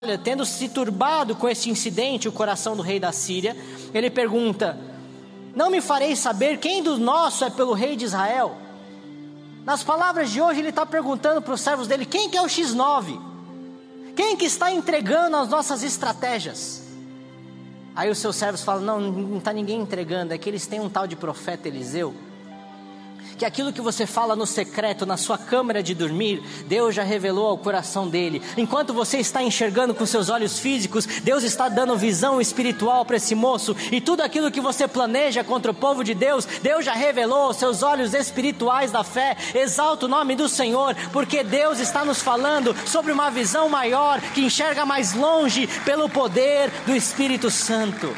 tendo se turbado com esse incidente o coração do rei da Síria, ele pergunta: não me fareis saber quem do nosso é pelo rei de Israel? Nas palavras de hoje ele está perguntando para os servos dele: quem que é o X9? Quem que está entregando as nossas estratégias? Aí os seus servos falam: não está ninguém entregando, é que eles têm um tal de profeta Eliseu, que aquilo que você fala no secreto, na sua câmara de dormir, Deus já revelou ao coração dele. Enquanto você está enxergando com seus olhos físicos, Deus está dando visão espiritual para esse moço, e tudo aquilo que você planeja contra o povo de Deus, Deus já revelou aos seus olhos espirituais da fé. Exalta o nome do Senhor, porque Deus está nos falando sobre uma visão maior, que enxerga mais longe pelo poder do Espírito Santo.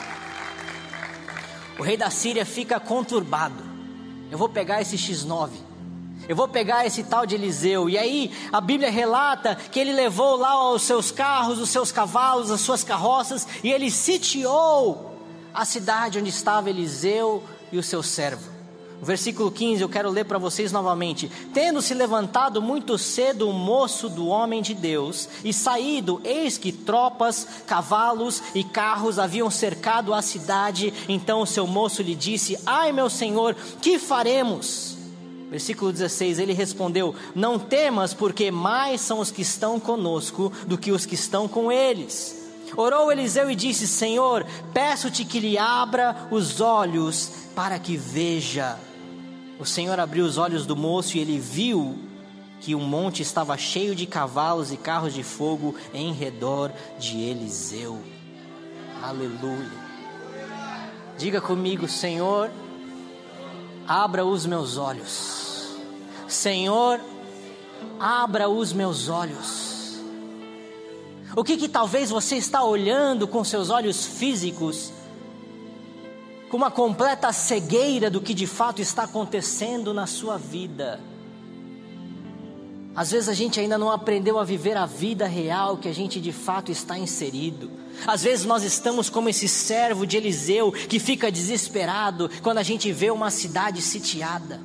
O rei da Síria fica conturbado. Eu vou pegar esse X9, eu vou pegar esse tal de Eliseu. E aí a Bíblia relata que ele levou lá os seus carros, os seus cavalos, as suas carroças, e ele sitiou a cidade onde estava Eliseu e o seu servo. O versículo 15 eu quero ler para vocês novamente. Tendo se levantado muito cedo o moço do homem de Deus e saído, eis que tropas, cavalos e carros haviam cercado a cidade. Então o seu moço lhe disse: ai meu senhor, que faremos? Versículo 16, ele respondeu: não temas, porque mais são os que estão conosco do que os que estão com eles. Orou Eliseu e disse: Senhor, peço-te que lhe abra os olhos para que veja. O Senhor abriu os olhos do moço e ele viu que o monte estava cheio de cavalos e carros de fogo em redor de Eliseu. Aleluia. Diga comigo: Senhor, abra os meus olhos. Senhor, abra os meus olhos. O que talvez você está olhando com seus olhos físicos, com uma completa cegueira do que de fato está acontecendo na sua vida? Às vezes a gente ainda não aprendeu a viver a vida real que a gente de fato está inserido. Às vezes nós estamos como esse servo de Eliseu que fica desesperado quando a gente vê uma cidade sitiada.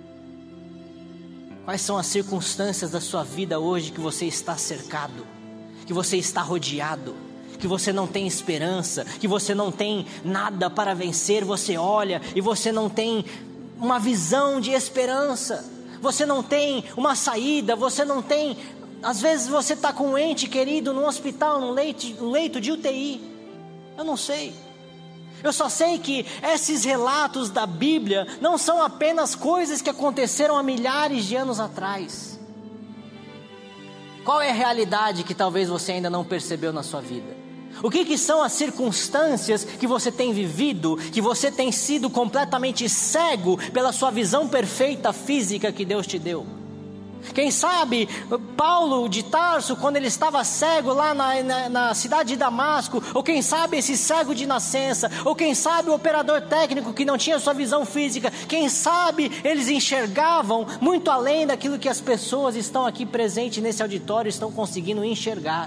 Quais são as circunstâncias da sua vida hoje que você está cercado, que você está rodeado, que você não tem esperança, que você não tem nada para vencer? Você olha e você não tem uma visão de esperança, você não tem uma saída, você não tem... Às vezes você está com um ente querido no hospital, num leito de UTI. Eu não sei. Eu só sei que esses relatos da Bíblia não são apenas coisas que aconteceram há milhares de anos atrás. Qual é a realidade que talvez você ainda não percebeu na sua vida? O que são as circunstâncias que você tem vivido, que você tem sido completamente cego pela sua visão perfeita física que Deus te deu? Quem sabe Paulo de Tarso, quando ele estava cego lá na cidade de Damasco, ou quem sabe esse cego de nascença, ou quem sabe o operador técnico que não tinha sua visão física, quem sabe eles enxergavam muito além daquilo que as pessoas estão aqui presentes nesse auditório estão conseguindo enxergar.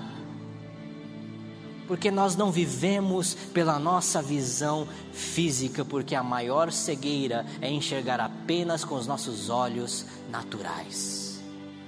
Porque nós não vivemos pela nossa visão física, porque a maior cegueira é enxergar apenas com os nossos olhos naturais.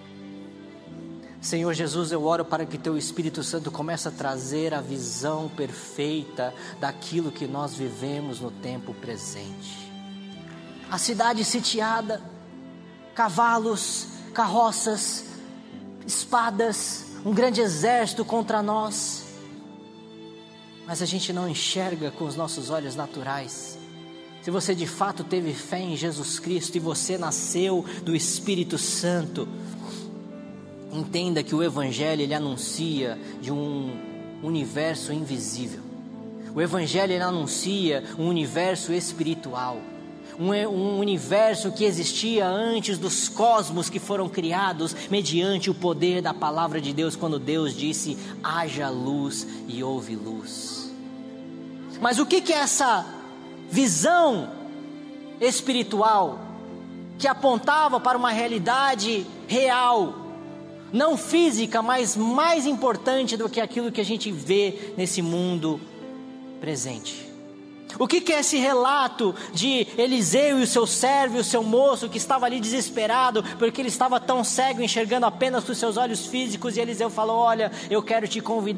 Senhor Jesus, eu oro para que Teu Espírito Santo comece a trazer a visão perfeita daquilo que nós vivemos no tempo presente. A cidade sitiada, cavalos, carroças, espadas, um grande exército contra nós. Mas a gente não enxerga com os nossos olhos naturais. Se você de fato teve fé em Jesus Cristo e você nasceu do Espírito Santo, entenda que o Evangelho ele anuncia de um universo invisível. O Evangelho ele anuncia um universo espiritual. Um universo que existia antes dos cosmos que foram criados mediante o poder da palavra de Deus, quando Deus disse: haja luz e houve luz. Mas o que é essa visão espiritual que apontava para uma realidade real, não física, mas mais importante do que aquilo que a gente vê nesse mundo presente? O que é esse relato de Eliseu e o seu servo e o seu moço que estava ali desesperado porque ele estava tão cego, enxergando apenas com os seus olhos físicos, e Eliseu falou: olha, eu quero te convidar